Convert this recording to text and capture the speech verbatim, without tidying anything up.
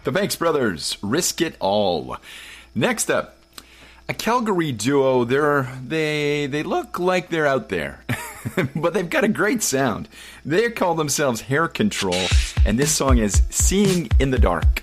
The Banks Brothers, Risk It All. Next up, a Calgary duo. They're, they they look like they're out there, but they've got a great sound. They call themselves Hair Control, and this song is Seeing in the Dark.